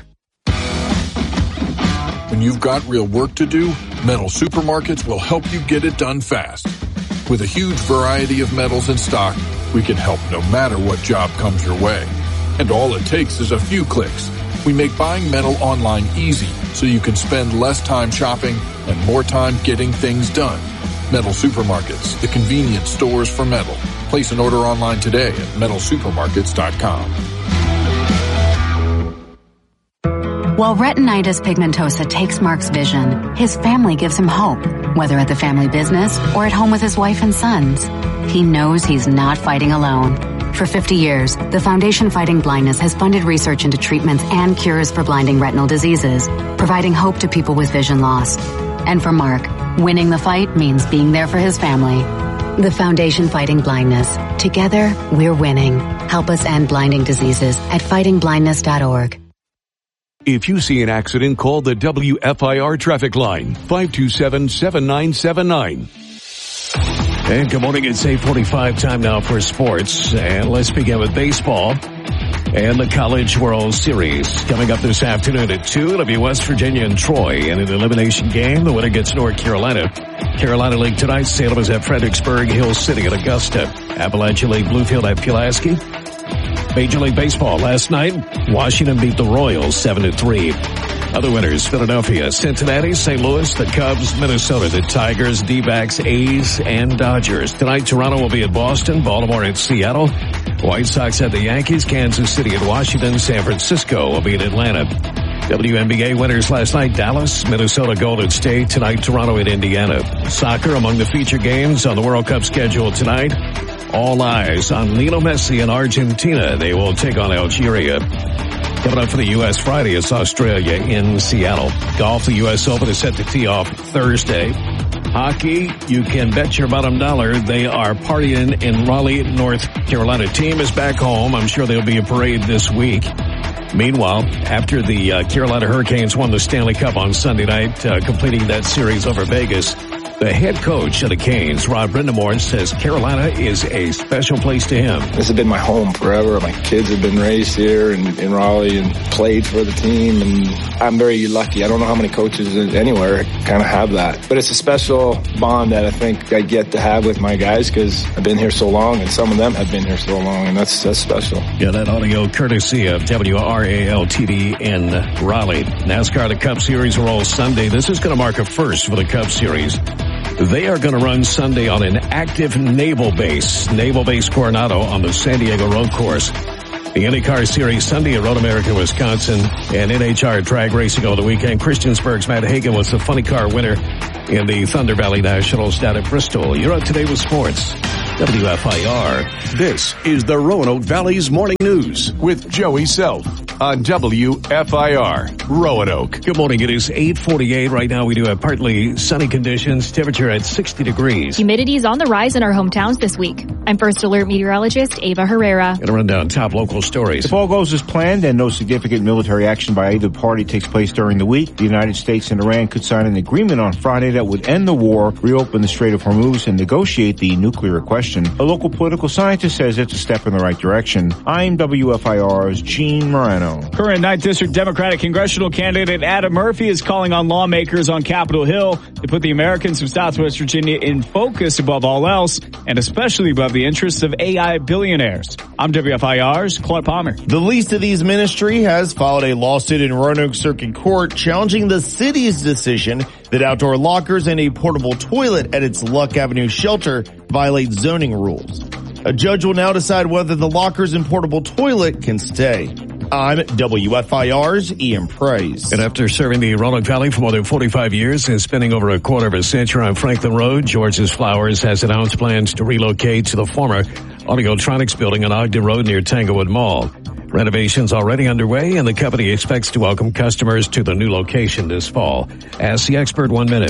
When you've got real work to do, Metal Supermarkets will help you get it done fast. With a huge variety of metals in stock, we can help no matter what job comes your way. And all it takes is a few clicks. We make buying metal online easy so you can spend less time shopping and more time getting things done. Metal Supermarkets, the convenience stores for metal. Place an order online today at metalsupermarkets.com. While retinitis pigmentosa takes Mark's vision, his family gives him hope, whether at the family business or at home with his wife and sons. He knows he's not fighting alone. For 50 years, the Foundation Fighting Blindness has funded research into treatments and cures for blinding retinal diseases, providing hope to people with vision loss. And for Mark, winning the fight means being there for his family. The Foundation Fighting Blindness. Together, we're winning. Help us end blinding diseases at fightingblindness.org. If you see an accident, call the WFIR traffic line, 527-7979. And good morning, it's 8:45 time now for sports. And let's begin with baseball and the College World Series. Coming up this afternoon at 2, it'll be West Virginia and Troy. In an elimination game, the winner gets North Carolina. Carolina League tonight, Salem is at Fredericksburg, Hill City at Augusta. Appalachian League, Bluefield at Pulaski. Major League Baseball last night, Washington beat the Royals 7-3. Other winners, Philadelphia, Cincinnati, St. Louis, the Cubs, Minnesota, the Tigers, D-backs, A's, and Dodgers. Tonight, Toronto will be at Boston, Baltimore at Seattle, White Sox at the Yankees, Kansas City at Washington, San Francisco will be at Atlanta. WNBA winners last night, Dallas, Minnesota, Golden State. Tonight, Toronto at Indiana. Soccer among the feature games on the World Cup schedule tonight. All eyes on Lionel Messi in Argentina. They will take on Algeria. Coming up for the U.S. Friday, it's Australia in Seattle. Golf, the U.S. Open is set to tee off Thursday. Hockey, you can bet your bottom dollar they are partying in Raleigh, North Carolina. Team is back home. I'm sure there'll be a parade this week. Meanwhile, after the Carolina Hurricanes won the Stanley Cup on Sunday night, completing that series over Vegas, The head coach of the Canes, Rod Brindamore, says Carolina is a special place to him. This has been my home forever. My kids have been raised here in Raleigh and played for the team, and I'm very lucky. I don't know how many coaches anywhere kind of have that. But it's a special bond that I think I get to have with my guys because I've been here so long, and some of them have been here so long, and that's special. Yeah, that audio courtesy of WRAL-TV in Raleigh. NASCAR, the Cup Series will roll Sunday. This is going to mark a first for the Cup Series. They are going to run Sunday on an active naval base Coronado on the San Diego Road Course. The IndyCar Series Sunday at Road America, Wisconsin, and NHR drag racing over the weekend. Christiansburg's Matt Hagan was the funny car winner in the Thunder Valley Nationals down at Bristol. You're up to date with sports. WFIR. This is the Roanoke Valley's Morning News with Joey Self on WFIR Roanoke. Good morning. It is 8:48 right now. We do have partly sunny conditions. Temperature at 60 degrees. Humidity is on the rise in our hometowns this week. I'm First Alert meteorologist Ava Herrera. Going to run down top local stories. If all goes as planned and no significant military action by either party takes place during the week, the United States and Iran could sign an agreement on Friday that would end the war, reopen the Strait of Hormuz, and negotiate the nuclear question. A local political scientist says it's a step in the right direction. I'm WFIR's Gene Morano. Current 9th District Democratic congressional candidate Adam Murphy is calling on lawmakers on Capitol Hill to put the Americans of Southwest Virginia in focus above all else, and especially above the interests of AI billionaires. I'm WFIR's Clark Palmer. The least of these ministry has filed a lawsuit in Roanoke Circuit Court challenging the city's decision that outdoor lockers and a portable toilet at its Luck Avenue shelter violate zoning rules. A judge will now decide whether the lockers and portable toilet can stay. I'm WFIR's Ian Price. And after serving the Roanoke Valley for more than 45 years and spending over a quarter of a century on Franklin Road, George's Flowers has announced plans to relocate to the former Audiotronics building on Ogden Road near Tanglewood Mall. Renovations already underway, and the company expects to welcome customers to the new location this fall. Ask the expert 1 minute.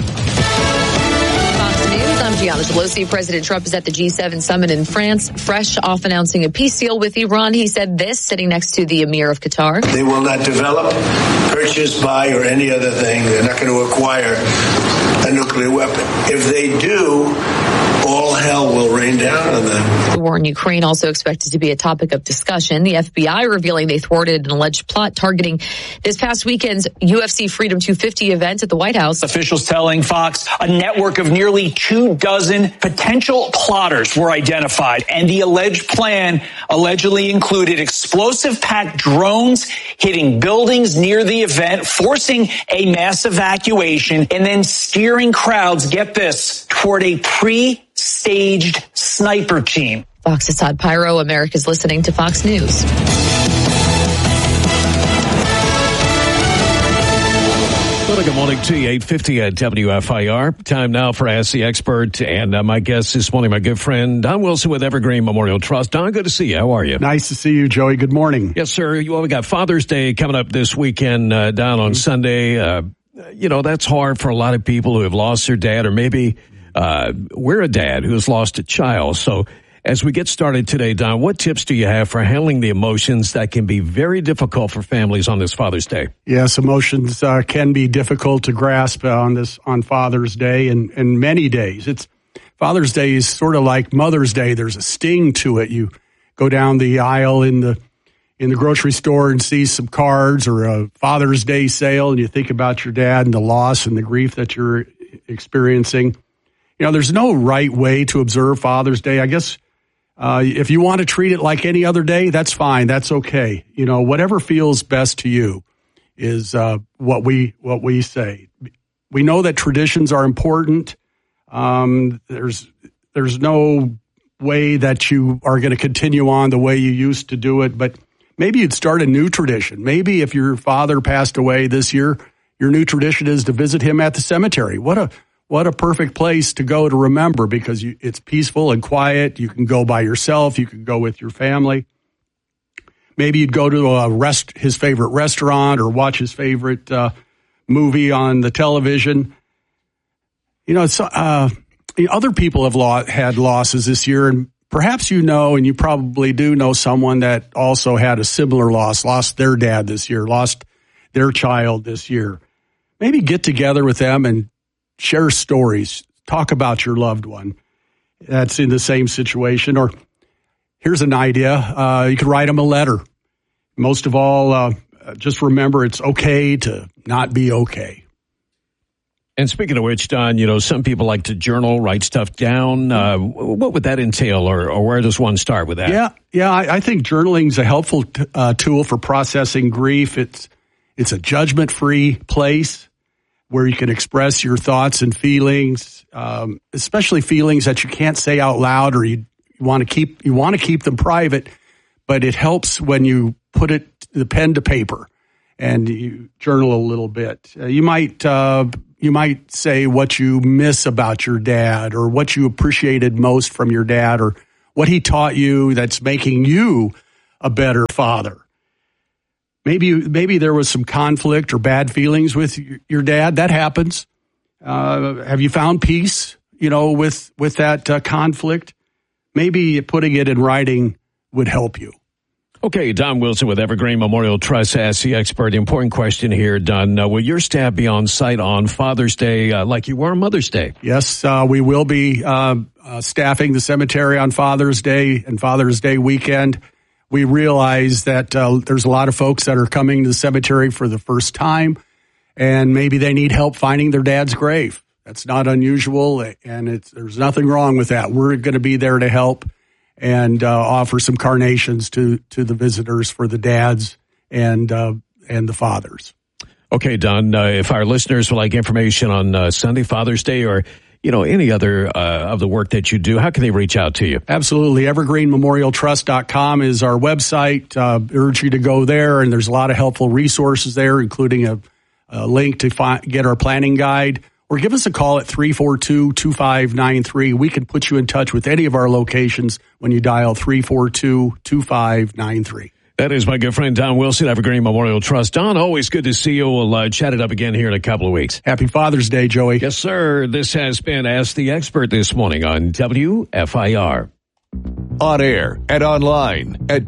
Fox News, I'm Gianna Pelosi. President Trump is at the G7 summit in France, fresh off announcing a peace deal with Iran. He said this, sitting next to the Emir of Qatar. They will not develop, purchase, buy, or any other thing. They're not going to acquire a nuclear weapon. If they do, all hell will rain down on them. The war in Ukraine also expected to be a topic of discussion. The FBI revealing they thwarted an alleged plot targeting this past weekend's UFC Freedom 250 event at the White House. Officials telling Fox a network of nearly 24 potential plotters were identified, and the alleged plan allegedly included explosive-packed drones hitting buildings near the event, forcing a mass evacuation, and then steering crowds, get this, toward a pre-staged sniper team. Fox's Todd Pyro, America's listening to Fox News. Well, good morning to you, 8:50 at WFIR. Time now for Ask the Expert. And my guest this morning, my good friend, Don Wilson with Evergreen Memorial Trust. Don, good to see you. How are you? Nice to see you, Joey. Good morning. Yes, sir. Well, we got Father's Day coming up this weekend down on Sunday. That's hard for a lot of people who have lost their dad, or maybe we're a dad who has lost a child. So as we get started today, Don, what tips do you have for handling the emotions that can be very difficult for families on this Father's Day? Yes, emotions can be difficult to grasp on Father's Day and many days. Father's Day is sort of like Mother's Day. There's a sting to it. You go down the aisle in the grocery store and see some cards or a Father's Day sale, and you think about your dad and the loss and the grief that you're experiencing. There's no right way to observe Father's Day. I guess if you want to treat it like any other day, that's fine. That's okay. Whatever feels best to you is what we say. We know that traditions are important. There's no way that you are going to continue on the way you used to do it, but maybe you'd start a new tradition. Maybe if your father passed away this year, your new tradition is to visit him at the cemetery. What a perfect place to go to remember, because it's peaceful and quiet. You can go by yourself. You can go with your family. Maybe you'd go to his favorite restaurant or watch his favorite movie on the television. Other people have had losses this year, and perhaps and you probably do know someone that also had a similar loss, lost their dad this year, lost their child this year. Maybe get together with them and share stories. talk about your loved one that's in the same situation. Or here's an idea. You could write them a letter. Most of all, just remember it's okay to not be okay. And speaking of which, Don, some people like to journal, write stuff down. What would that entail, or where does one start with that? Yeah. I think journaling is a helpful tool for processing grief. It's a judgment-free place where you can express your thoughts and feelings, especially feelings that you can't say out loud, or you want to keep them private. But it helps when you put the pen to paper and you journal a little bit. You might say what you miss about your dad, or what you appreciated most from your dad, or what he taught you that's making you a better father. Maybe there was some conflict or bad feelings with your dad. That happens. Have you found peace, with that conflict? Maybe putting it in writing would help you. Okay, Don Wilson with Evergreen Memorial Trust asks the expert. The important question here, Don. Will your staff be on site on Father's Day like you were on Mother's Day? Yes, we will be staffing the cemetery on Father's Day and Father's Day weekend. We realize that there's a lot of folks that are coming to the cemetery for the first time, and maybe they need help finding their dad's grave. That's not unusual, and there's nothing wrong with that. We're going to be there to help and offer some carnations to the visitors for the dads and the fathers. Okay, Don, if our listeners would like information on Sunday, Father's Day, or any other of the work that you do, how can they reach out to you? Absolutely. EvergreenMemorialTrust.com is our website. Urge you to go there, and there's a lot of helpful resources there, including a link to get our planning guide. Or give us a call at 342-2593. We can put you in touch with any of our locations when you dial 342-2593. That is my good friend Don Wilson, Evergreen Memorial Trust. Don, always good to see you. We'll chat it up again here in a couple of weeks. Happy Father's Day, Joey. Yes, sir. This has been Ask the Expert this morning on WFIR. On air and online at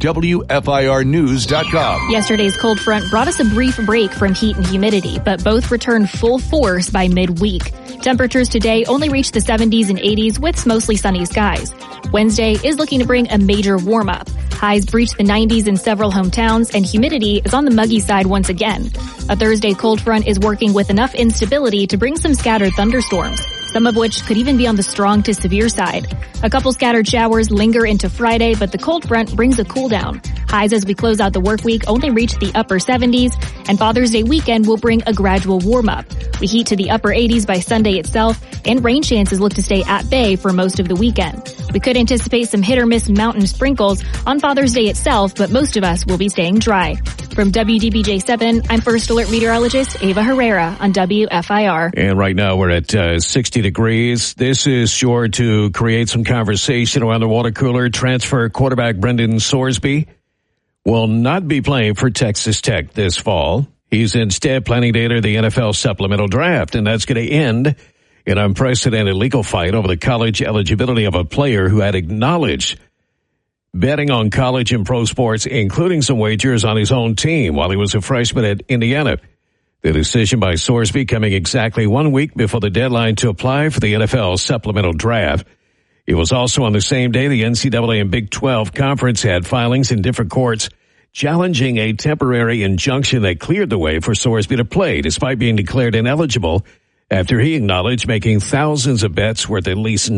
WFIRnews.com. Yesterday's cold front brought us a brief break from heat and humidity, but both returned full force by midweek. Temperatures today only reach the 70s and 80s with mostly sunny skies. Wednesday is looking to bring a major warm-up. Highs breach the 90s in several hometowns, and humidity is on the muggy side once again. A Thursday cold front is working with enough instability to bring some scattered thunderstorms, some of which could even be on the strong to severe side. A couple scattered showers linger into Friday, but the cold front brings a cool down. Highs as we close out the work week only reach the upper 70s, and Father's Day weekend will bring a gradual warm-up. We heat to the upper 80s by Sunday itself, and rain chances look to stay at bay for most of the weekend. We could anticipate some hit-or-miss mountain sprinkles on Father's Day itself, but most of us will be staying dry. From WDBJ7, I'm First Alert Meteorologist Ava Herrera on WFIR. And right now we're at 60 degrees. This is sure to create some conversation around the water cooler. Transfer quarterback Brendan Sorsby will not be playing for Texas Tech this fall. He's instead planning to enter the NFL supplemental draft, and that's going to end an unprecedented legal fight over the college eligibility of a player who had acknowledged betting on college and pro sports, including some wagers on his own team while he was a freshman at Indiana. The decision by Sorsby coming exactly 1 week before the deadline to apply for the NFL supplemental draft. It was also on the same day the NCAA and Big 12 Conference had filings in different courts challenging a temporary injunction that cleared the way for Sorsby to play despite being declared ineligible after he acknowledged making thousands of bets worth at least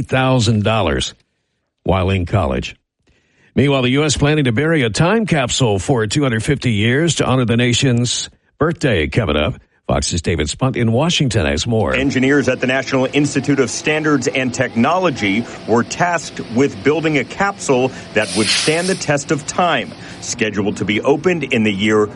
$90,000 while in college. Meanwhile, the U.S. planning to bury a time capsule for 250 years to honor the nation's birthday coming up. Fox's David Spunt in Washington has more. Engineers at the National Institute of Standards and Technology were tasked with building a capsule that would stand the test of time, scheduled to be opened in the year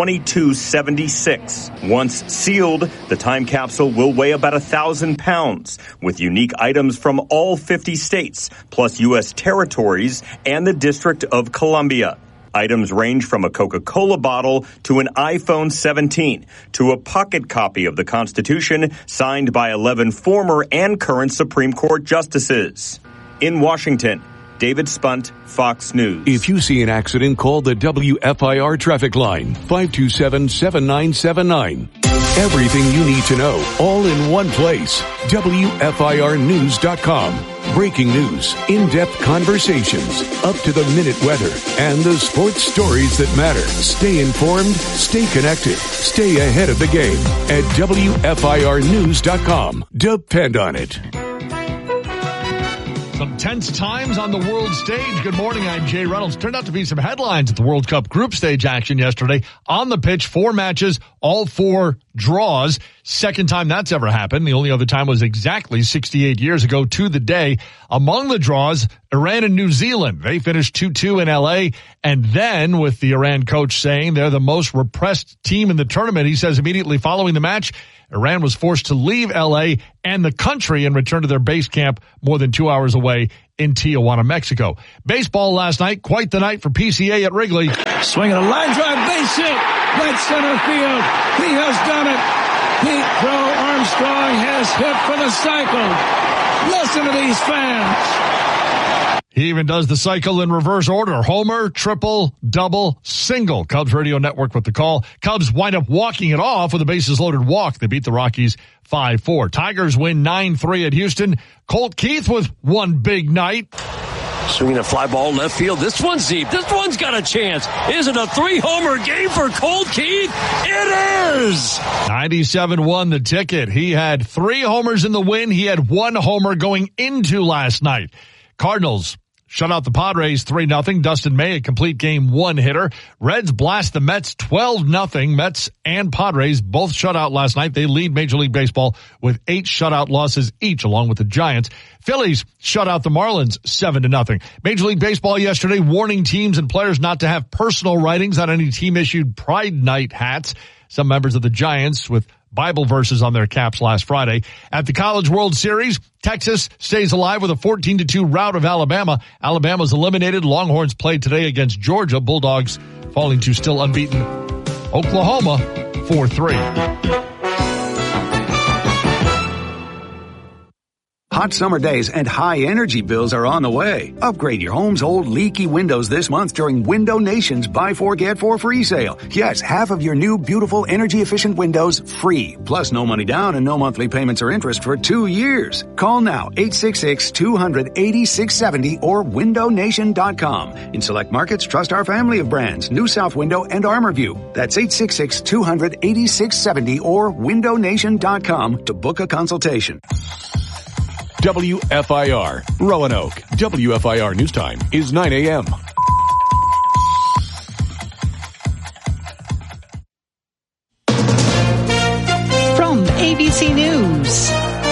2276. Once sealed, the time capsule will weigh about 1,000 pounds, with unique items from all 50 states, plus U.S. territories and the District of Columbia. Items range from a Coca-Cola bottle to an iPhone 17 to a pocket copy of the Constitution signed by 11 former and current Supreme Court justices. In Washington, David Spunt, Fox News. If you see an accident, call the WFIR traffic line, 527-7979. Everything you need to know, all in one place. WFIRnews.com. Breaking news, in-depth conversations, up-to-the-minute weather, and the sports stories that matter. Stay informed, stay connected, stay ahead of the game at WFIRnews.com. Depend on it. Some tense times on the world stage. Good morning, I'm Jay Reynolds. Turned out to be some headlines at the World Cup group stage action yesterday. On the pitch, 4 matches, all 4 draws. Second time that's ever happened. The only other time was exactly 68 years ago to the day. Among the draws, Iran and New Zealand. They finished 2-2 in LA. And then with the Iran coach saying they're the most repressed team in the tournament, he says immediately following the match, Iran was forced to leave LA and the country and return to their base camp more than 2 hours away in Tijuana, Mexico. Baseball last night, quite the night for PCA at Wrigley. Swinging a line drive, base hit, right center field. He has done it. Pete Crow Armstrong has hit for the cycle. Listen to these fans. He even does the cycle in reverse order. Homer, triple, double, single. Cubs Radio Network with the call. Cubs wind up walking it off with a bases loaded walk. They beat the Rockies 5-4. Tigers win 9-3 at Houston. Colt Keith with one big night. Swinging a fly ball left field. This one's deep. This one's got a chance. Is it a 3-homer game for Colt Keith? It is! 97 won the ticket. He had 3 homers in the win. He had 1 homer going into last night. Cardinals shut out the Padres 3-0. Dustin May, a complete game 1 hitter. Reds blast the Mets 12-0. Mets and Padres both shut out last night. They lead Major League Baseball with 8 shutout losses each, along with the Giants. Phillies shut out the Marlins 7-0. Major League Baseball yesterday warning teams and players not to have personal writings on any team-issued Pride Night hats. Some members of the Giants with Bible verses on their caps last Friday. At the College World Series, Texas stays alive with a 14-2 rout of Alabama. Alabama's eliminated. Longhorns play today against Georgia. Bulldogs falling to still unbeaten Oklahoma 4-3. Hot summer days and high energy bills are on the way. Upgrade your home's old leaky windows this month during Window Nation's Buy 4 Get 4 free sale. Yes, half of your new beautiful energy efficient windows free. Plus no money down and no monthly payments or interest for 2 years. Call now 866-200-8670 or windownation.com. In select markets, trust our family of brands, New South Window and ArmorView. That's 866-200-8670 or windownation.com to book a consultation. WFIR, Roanoke. WFIR News Time is 9 a.m. From ABC News,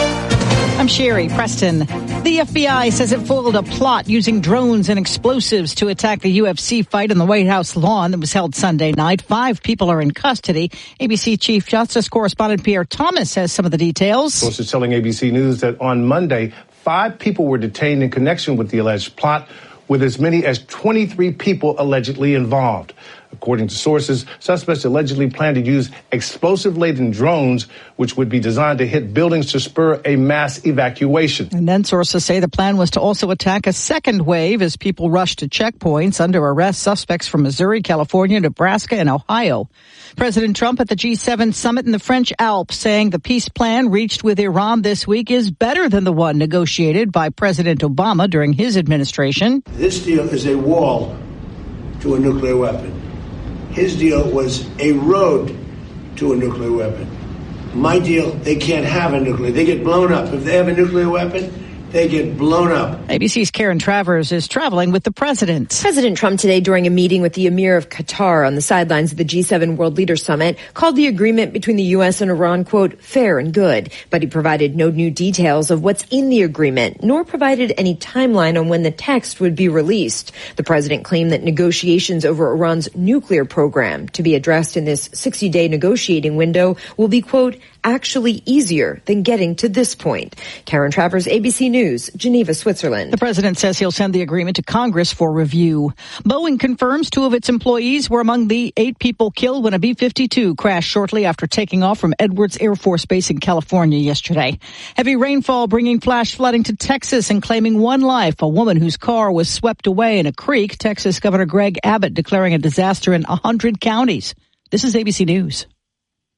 I'm Sherry Preston. The FBI says it foiled a plot using drones and explosives to attack the UFC fight on the White House lawn that was held Sunday night. 5 people are in custody. ABC Chief Justice correspondent Pierre Thomas has some of the details. Sources telling ABC News that on Monday, 5 people were detained in connection with the alleged plot, with as many as 23 people allegedly involved. According to sources, suspects allegedly plan to use explosive-laden drones, which would be designed to hit buildings to spur a mass evacuation. And then sources say the plan was to also attack a second wave as people rushed to checkpoints. Under arrest, suspects from Missouri, California, Nebraska, and Ohio. President Trump at the G7 summit in the French Alps saying the peace plan reached with Iran this week is better than the one negotiated by President Obama during his administration. This deal is a wall to a nuclear weapon. His deal was a road to a nuclear weapon. My deal, they can't have a nuclear. They get blown up. If they have a nuclear weapon, they get blown up. ABC's Karen Travers is traveling with the president. President Trump today, during a meeting with the Emir of Qatar on the sidelines of the G7 World Leaders Summit, called the agreement between the U.S. and Iran, quote, fair and good. But he provided no new details of what's in the agreement, nor provided any timeline on when the text would be released. The president claimed that negotiations over Iran's nuclear program to be addressed in this 60-day negotiating window will be, quote, actually easier than getting to this point. Karen Travers, ABC News, Geneva, Switzerland. The president says he'll send the agreement to Congress for review. Boeing confirms 2 of its employees were among the 8 people killed when a B-52 crashed shortly after taking off from Edwards Air Force Base in California yesterday. Heavy rainfall bringing flash flooding to Texas and claiming 1 life, a woman whose car was swept away in a creek. Texas Governor Greg Abbott declaring a disaster in 100 counties. This is ABC News.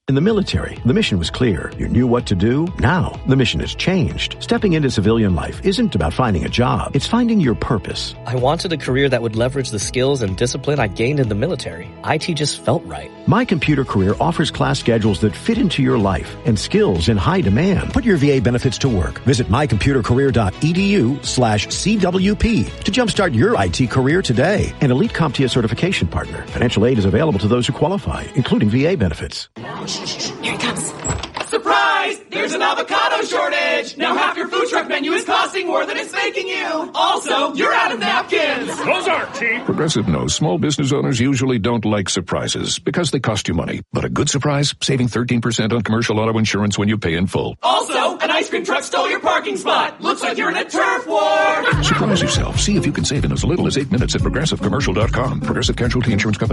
In the military, the mission was clear. You knew what to do. Now, the mission has changed. Stepping into civilian life isn't about finding a job. It's finding your purpose. I wanted a career that would leverage the skills and discipline I gained in the military. IT just felt right. My Computer Career offers class schedules that fit into your life and skills in high demand. Put your VA benefits to work. Visit mycomputercareer.edu/CWP to jumpstart your IT career today. An Elite CompTIA certification partner. Financial aid is available to those who qualify, including VA benefits. Here it comes. Surprise! There's an avocado shortage! Now half your food truck menu is costing more than it's making you! Also, you're out of napkins! Those aren't cheap! Progressive knows small business owners usually don't like surprises because they cost you money. But a good surprise? Saving 13% on commercial auto insurance when you pay in full. Also, an ice cream truck stole your parking spot! Looks like you're in a turf war! Surprise yourself. See if you can save in as little as 8 minutes at ProgressiveCommercial.com. Progressive Casualty Insurance Company.